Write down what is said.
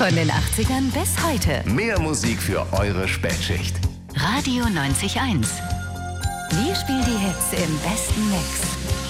Von den 80ern bis heute. Mehr Musik für eure Spätschicht. Radio 90.1. Wir spielen die Hits im besten Mix.